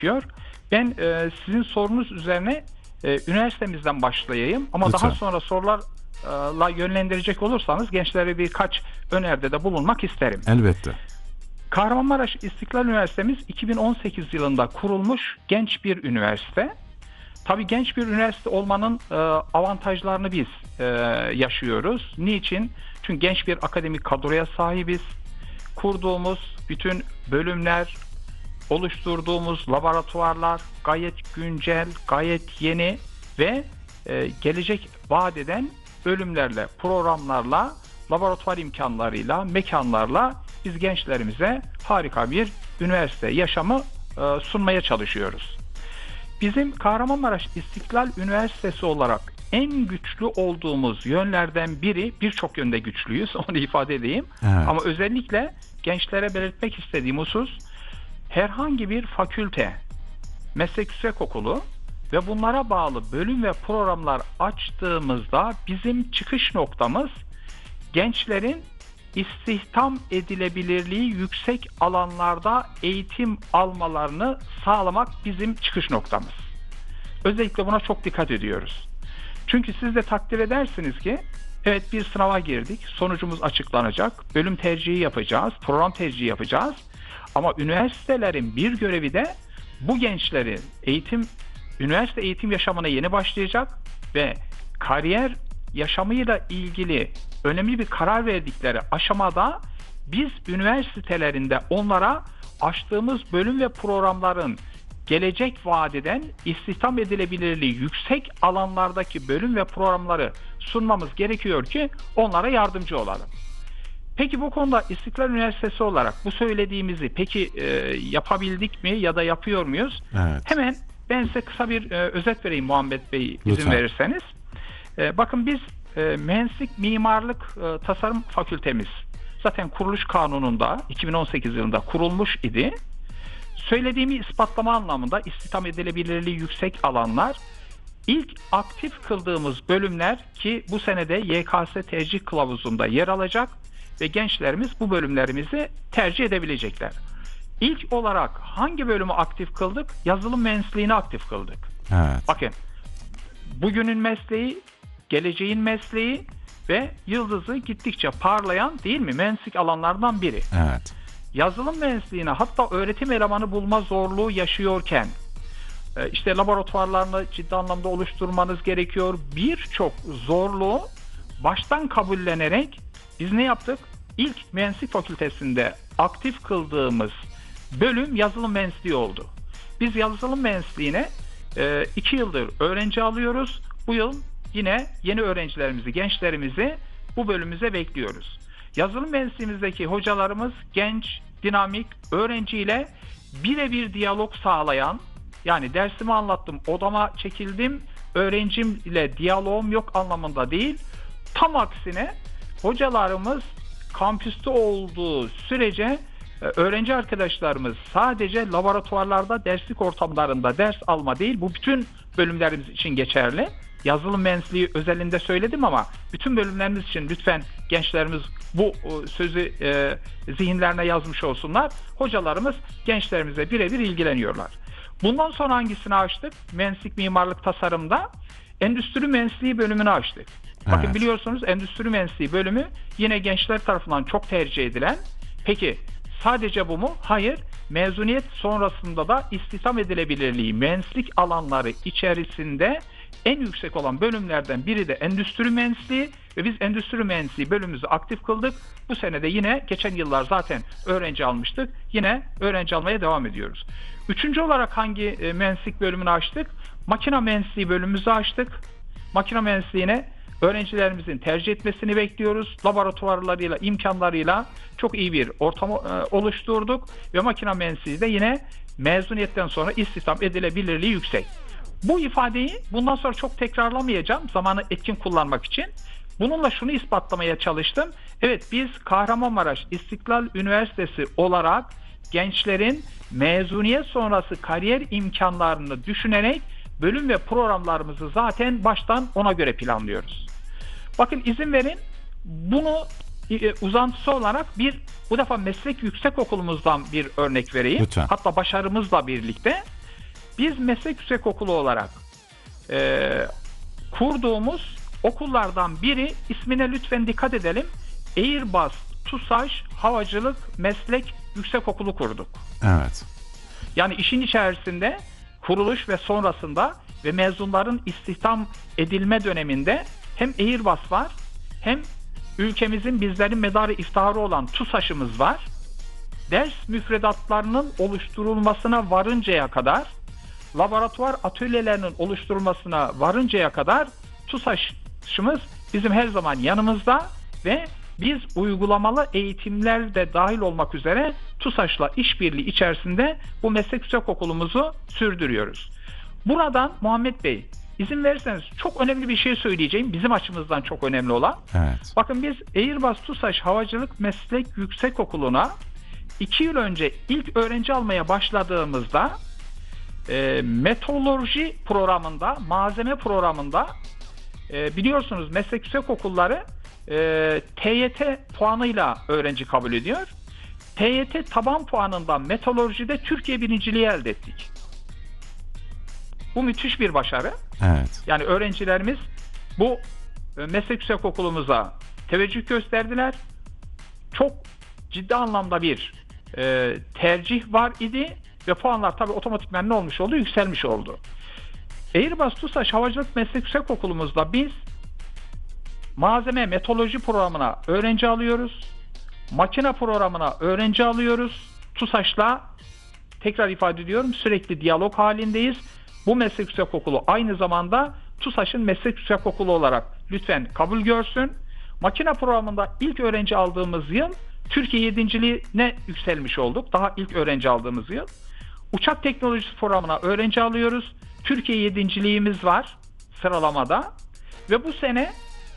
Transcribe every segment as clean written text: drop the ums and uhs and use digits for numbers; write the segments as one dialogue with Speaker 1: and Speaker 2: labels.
Speaker 1: gerekiyor. Ben sizin sorunuz üzerine üniversitemizden başlayayım ama
Speaker 2: Lütfen.
Speaker 1: daha sonra sorularla yönlendirecek olursanız gençlere birkaç öneride de bulunmak isterim.
Speaker 2: Elbette.
Speaker 1: Kahramanmaraş İstiklal Üniversitemiz 2018 yılında kurulmuş genç bir üniversite. Tabii genç bir üniversite olmanın avantajlarını biz yaşıyoruz. Niçin? Çünkü genç bir akademik kadroya sahibiz. Kurduğumuz bütün bölümler, oluşturduğumuz laboratuvarlar gayet güncel, gayet yeni ve gelecek vaat eden bölümlerle, programlarla, laboratuvar imkanlarıyla, mekanlarla biz gençlerimize harika bir üniversite yaşamı sunmaya çalışıyoruz. Bizim Kahramanmaraş İstiklal Üniversitesi olarak en güçlü olduğumuz yönlerden biri, birçok yönde güçlüyüz, onu ifade edeyim.
Speaker 2: Evet.
Speaker 1: Ama özellikle gençlere belirtmek istediğim husus, herhangi bir fakülte, meslek yüksekokulu ve bunlara bağlı bölüm ve programlar açtığımızda bizim çıkış noktamız gençlerin istihdam edilebilirliği yüksek alanlarda eğitim almalarını sağlamak bizim çıkış noktamız. Özellikle buna çok dikkat ediyoruz. Çünkü siz de takdir edersiniz ki evet, bir sınava girdik, sonucumuz açıklanacak, bölüm tercihi yapacağız, program tercihi yapacağız. Ama üniversitelerin bir görevi de bu gençlerin üniversite eğitim yaşamına yeni başlayacak ve kariyer yaşamıyla ilgili önemli bir karar verdikleri aşamada biz üniversitelerinde onlara açtığımız bölüm ve programların gelecek vaat eden, istihdam edilebilirliği yüksek alanlardaki bölüm ve programları sunmamız gerekiyor ki onlara yardımcı olalım. Peki bu konuda İstiklal Üniversitesi olarak bu söylediğimizi peki yapabildik mi ya da yapıyor muyuz?
Speaker 2: Evet.
Speaker 1: Hemen ben size kısa bir özet vereyim Muhammed Bey, izin
Speaker 2: Lütfen.
Speaker 1: verirseniz. Bakın biz Mühendislik Mimarlık Tasarım Fakültemiz zaten kuruluş kanununda 2018 yılında kurulmuş idi. Söylediğimi ispatlama anlamında istihdam edilebilirliği yüksek alanlar, ilk aktif kıldığımız bölümler ki bu senede YKS tercih kılavuzunda yer alacak ve gençlerimiz bu bölümlerimizi tercih edebilecekler. İlk olarak hangi bölümü aktif kıldık? Yazılım mühendisliğini aktif kıldık.
Speaker 2: Evet.
Speaker 1: Bakın, bugünün mesleği, geleceğin mesleği ve yıldızı gittikçe parlayan, değil mi, mühendislik alanlardan biri.
Speaker 2: Evet.
Speaker 1: Yazılım mühendisliğine hatta öğretim elemanı bulma zorluğu yaşıyorken işte laboratuvarlarını ciddi anlamda oluşturmanız gerekiyor. Birçok zorluğu baştan kabullenerek biz ne yaptık? İlk mühendislik fakültesinde aktif kıldığımız bölüm yazılım mühendisliği oldu. Biz yazılım mühendisliğine 2 yıldır öğrenci alıyoruz. Bu yıl yine yeni öğrencilerimizi, gençlerimizi bu bölümümüze bekliyoruz. Yazılım mühendisliğimizdeki hocalarımız genç, dinamik, öğrenciyle birebir diyalog sağlayan, yani dersimi anlattım, odama çekildim, öğrencimle diyalogum yok anlamında değil. Tam aksine hocalarımız kampüste olduğu sürece öğrenci arkadaşlarımız sadece laboratuvarlarda, derslik ortamlarında ders alma değil, bu bütün bölümlerimiz için geçerli. Yazılım mühendisliği özelinde söyledim ama bütün bölümlerimiz için lütfen gençlerimiz bu sözü zihinlerine yazmış olsunlar. Hocalarımız gençlerimize birebir ilgileniyorlar. Bundan sonra hangisini açtık? Mühendislik Mimarlık Tasarım'da Endüstri Mühendisliği bölümünü açtık. Bakın,
Speaker 2: Evet.
Speaker 1: biliyorsunuz Endüstri Mühendisliği bölümü yine gençler tarafından çok tercih edilen. Peki sadece bu mu? Hayır. Mezuniyet sonrasında da istihdam edilebilirliği mühendislik alanları içerisinde en yüksek olan bölümlerden biri de endüstri mühendisliği ve biz endüstri mühendisliği bölümümüzü aktif kıldık. Bu sene de yine geçen yıllar zaten öğrenci almıştık. Yine öğrenci almaya devam ediyoruz. Üçüncü olarak hangi mühendislik bölümünü açtık? Makine mühendisliği bölümümüzü açtık. Makine mühendisliğine öğrencilerimizin tercih etmesini bekliyoruz. Laboratuvarlarıyla, imkanlarıyla çok iyi bir ortam oluşturduk ve makine mühendisliği de yine mezuniyetten sonra istihdam edilebilirliği yüksek. Bu ifadeyi bundan sonra çok tekrarlamayacağım, zamanı etkin kullanmak için. Bununla şunu ispatlamaya çalıştım. Evet, biz Kahramanmaraş İstiklal Üniversitesi olarak gençlerin mezuniyet sonrası kariyer imkanlarını düşünerek bölüm ve programlarımızı zaten baştan ona göre planlıyoruz. Bakın, izin verin, bunu uzantısı olarak bu defa meslek yüksekokulumuzdan bir örnek vereyim.
Speaker 2: Lütfen.
Speaker 1: Hatta başarımızla birlikte. Biz meslek yüksekokulu olarak kurduğumuz okullardan biri, ismine lütfen dikkat edelim, Airbus TUSAŞ Havacılık Meslek Yüksekokulu kurduk.
Speaker 2: Evet.
Speaker 1: Yani işin içerisinde kuruluş ve sonrasında ve mezunların istihdam edilme döneminde hem Airbus var, hem ülkemizin, bizlerin medarı iftiharı olan TUSAŞ'ımız var. Ders müfredatlarının oluşturulmasına varıncaya kadar, laboratuvar atölyelerinin oluşturulmasına varıncaya kadar TUSAŞ'ımız bizim her zaman yanımızda ve biz uygulamalı eğitimler de dahil olmak üzere TUSAŞ'la işbirliği içerisinde bu meslek yüksekokulumuzu sürdürüyoruz. Buradan Muhammed Bey, izin verirseniz çok önemli bir şey söyleyeceğim. Bizim açımızdan çok önemli olan.
Speaker 2: Evet.
Speaker 1: Bakın, biz Airbus TUSAŞ Havacılık Meslek Yüksekokulu'na 2 yıl önce ilk öğrenci almaya başladığımızda metroloji programında, malzeme programında biliyorsunuz meslek yüksekokulları TYT puanıyla öğrenci kabul ediyor. TYT taban puanından metrolojide Türkiye birinciliği elde ettik. Bu müthiş bir başarı.
Speaker 2: Evet.
Speaker 1: Yani öğrencilerimiz bu meslek yüksekokulumuza teveccüh gösterdiler. Çok ciddi anlamda bir tercih var idi ve puanlar tabii otomatikman ne olmuş oldu? Yükselmiş oldu. Airbus TUSAŞ Havacılık Meslek Yüksekokulumuzda biz malzeme metroloji programına öğrenci alıyoruz. Makine programına öğrenci alıyoruz. TUSAŞ'la, tekrar ifade ediyorum, sürekli diyalog halindeyiz. Bu meslek yüksekokulu aynı zamanda TUSAŞ'ın meslek yüksekokulu olarak lütfen kabul görsün. Makine programında ilk öğrenci aldığımız yıl Türkiye 7.liğine yükselmiş olduk. Daha ilk öğrenci aldığımız yıl. Uçak teknolojisi programına öğrenci alıyoruz. Türkiye 7.liğimiz var sıralamada. Ve bu sene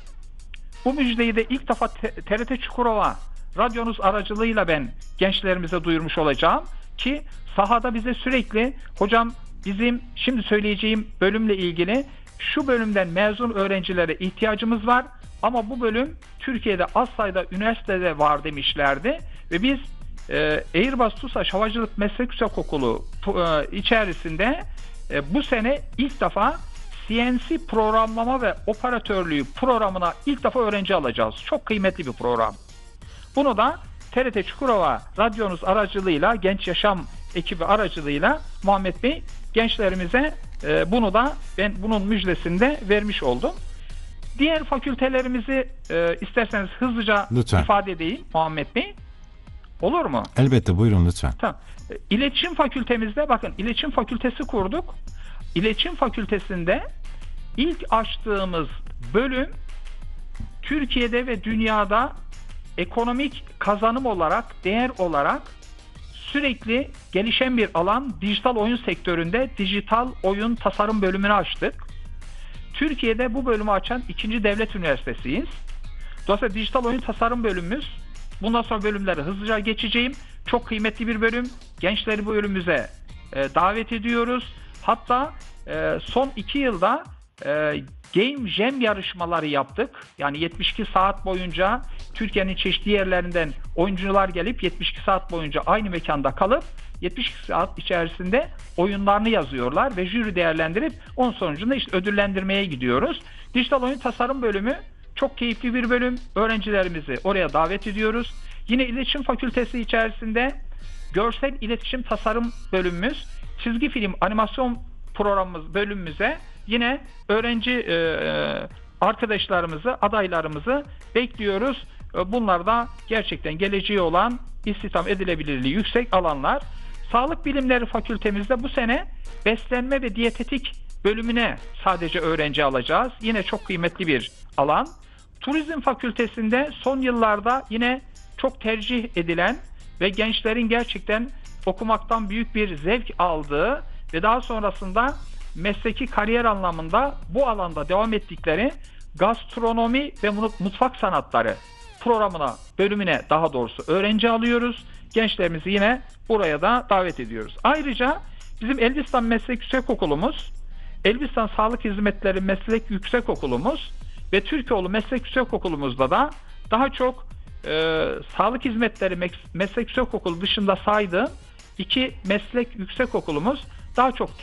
Speaker 1: bu müjdeyi de ilk defa TRT Çukurova radyonuz aracılığıyla ben gençlerimize duyurmuş olacağım ki sahada bize sürekli, hocam bizim şimdi söyleyeceğim bölümle ilgili şu bölümden mezun öğrencilere ihtiyacımız var ama bu bölüm Türkiye'de az sayıda üniversitede var demişlerdi ve biz Airbus TUSAŞ Havacılık Meslek Yüksekokulu içerisinde bu sene ilk defa CNC programlama ve operatörlüğü programına ilk defa öğrenci alacağız. Çok kıymetli bir program. Bunu da TRT Çukurova radyonuz aracılığıyla, Genç Yaşam ekibi aracılığıyla Muhammed Bey, gençlerimize bunu da ben bunun müjdesini de vermiş oldum. Diğer fakültelerimizi isterseniz hızlıca
Speaker 2: lütfen
Speaker 1: ifade edeyim Muhammed Bey. Olur mu?
Speaker 2: Elbette, buyurun lütfen.
Speaker 1: Tamam. İletişim fakültemizde, bakın, iletişim fakültesi kurduk. İletişim fakültesinde ilk açtığımız bölüm Türkiye'de ve dünyada ekonomik kazanım olarak, değer olarak sürekli gelişen bir alan. Dijital oyun sektöründe dijital oyun tasarım bölümünü açtık. Türkiye'de bu bölümü açan 2. devlet üniversitesiyiz. Dolayısıyla dijital oyun tasarım bölümümüz, bundan sonra bölümleri hızlıca geçeceğim. Çok kıymetli bir bölüm. Gençleri bu bölümümüze davet ediyoruz. Hatta son 2 yılda Game Jam yarışmaları yaptık. Yani 72 saat boyunca Türkiye'nin çeşitli yerlerinden oyuncular gelip 72 saat boyunca aynı mekanda kalıp 72 saat içerisinde oyunlarını yazıyorlar ve jüri değerlendirip onun sonucunda işte ödüllendirmeye gidiyoruz. Dijital oyun tasarım bölümü çok keyifli bir bölüm. Öğrencilerimizi oraya davet ediyoruz. Yine iletişim fakültesi içerisinde görsel iletişim tasarım bölümümüz, çizgi film animasyon programımız bölümümüze yine öğrenci arkadaşlarımızı, adaylarımızı bekliyoruz. Bunlar da gerçekten geleceği olan, istihdam edilebilirliği yüksek alanlar. Sağlık Bilimleri Fakültemizde bu sene beslenme ve diyetetik bölümüne sadece öğrenci alacağız. Yine çok kıymetli bir alan. Turizm Fakültesinde son yıllarda yine çok tercih edilen ve gençlerin gerçekten okumaktan büyük bir zevk aldığı ve daha sonrasında mesleki kariyer anlamında bu alanda devam ettikleri gastronomi ve mutfak sanatları programına, bölümüne daha doğrusu öğrenci alıyoruz. Gençlerimizi yine buraya da davet ediyoruz. Ayrıca bizim Elbistan Meslek Yüksekokulumuz, Elbistan Sağlık Hizmetleri Meslek Yüksekokulumuz ve Türkoğlu Meslek Yüksekokulumuzda da daha çok Sağlık Hizmetleri Meslek Yüksekokulu dışında saydığım 2 meslek yüksekokulumuz daha çok